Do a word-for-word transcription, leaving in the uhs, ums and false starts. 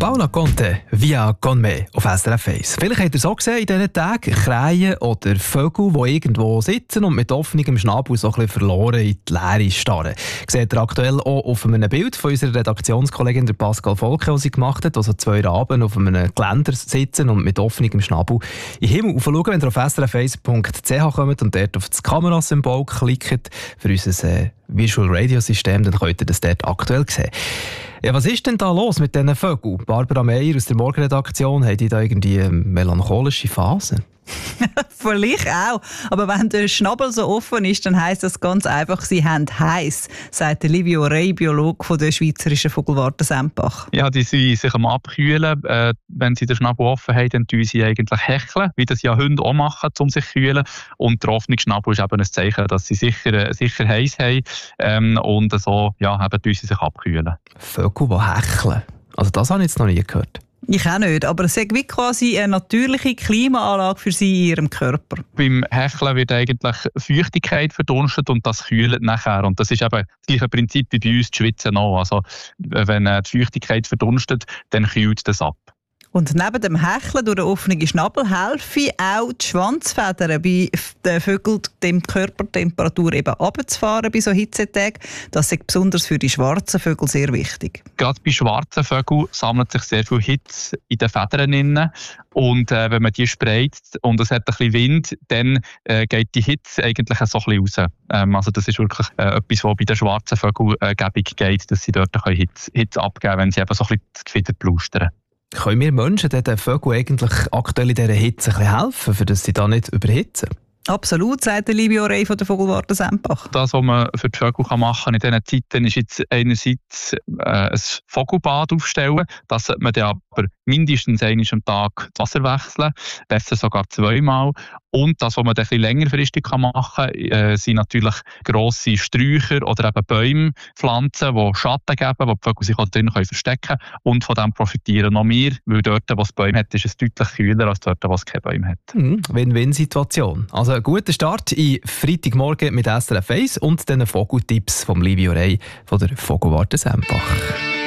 Paula Conte, Via con me auf S R F eins. Vielleicht habt ihr es auch gesehen in diesen Tagen, Krähen oder Vögel, die irgendwo sitzen und mit offenem Schnabel so ein bisschen verloren in die Leere starren. Seht ihr aktuell auch auf einem Bild von unserer Redaktionskollegin der Pascal Volke, die sie gemacht hat, die so zwei Raben auf einem Geländer sitzen und mit offenem Schnabel in den Himmel schauen. Wenn ihr auf s r f eins punkt c h kommt und dort auf das Kamerasymbol klickt für unser äh, Visual Radio System, dann könnt ihr das dort aktuell sehen. Ja, was ist denn da los mit diesen Vögeln? Barbara Meyer aus der Morgenredaktion, haben die da irgendwie eine melancholische Phase? Vielleicht auch. Aber wenn der Schnabel so offen ist, dann heisst das ganz einfach, sie haben heiß, sagt Livio Rey, Biologe von der Schweizerischen Vogelwarte Sempach. Ja, die sind sich am Abkühlen. Äh, wenn sie den Schnabel offen haben, dann tun sie eigentlich hecheln, wie das ja Hunde auch machen, um sich zu kühlen. Und der offene Schnabel ist eben ein Zeichen, dass sie sicher, sicher heiß haben. Ähm, und so ja, eben tun sie sich abkühlen. Vögel, die hecheln. Also das habe ich jetzt noch nie gehört. Ich auch nicht, aber es ist wie quasi eine natürliche Klimaanlage für sie in ihrem Körper. Beim Hecheln wird eigentlich Feuchtigkeit verdunstet und das kühlt nachher. Und das ist eben das gleiche Prinzip wie bei uns, die Schwitzen auch. Also wenn die Feuchtigkeit verdunstet, dann kühlt das ab. Und neben dem Hecheln durch den offenen Schnabel helfen auch die Schwanzfedern bei den Vögeln, die Körpertemperatur eben runterzufahren bei so Hitzetagen. Das ist besonders für die schwarzen Vögel sehr wichtig. Gerade bei schwarzen Vögeln sammelt sich sehr viel Hitze in den Federn inne. Und äh, wenn man die spreizt und es hat ein bisschen Wind, dann äh, geht die Hitze eigentlich so ein bisschen raus. Ähm, also das ist wirklich äh, etwas, was bei den schwarzen Vögeln äh, gäbig geht, dass sie dort Hitze, Hitze abgeben können, wenn sie eben so ein bisschen das Gefieder plustern. Können wir Menschen den Vögeln eigentlich aktuell in dieser Hitze ein bisschen helfen, für dass sie da nicht überhitzen? Absolut, sagt der Livio Rey von der Vogelwarte Sempach. Das, was man für die Vögel machen kann in diesen Zeiten, ist jetzt einerseits äh, ein Vogelbad aufstellen. Das sollte man dann aber mindestens einmal am Tag das Wasser wechseln, besser sogar zweimal. Und das, was man dann ein bisschen längerfristig machen kann, äh, sind natürlich grosse Sträucher oder eben Bäume, Pflanzen, die Schatten geben, wo die Vögel sich auch drin verstecken können. Und von dem profitieren noch mehr, weil dort, wo es Bäume hat, ist es deutlich kühler als dort, wo es keine Bäume hat. Mhm. Win-Win-Situation. Also ein guter Start in Freitagmorgen mit S R F eins und den Vogeltipps von Livio Rey von der Vogelwarte Sempach.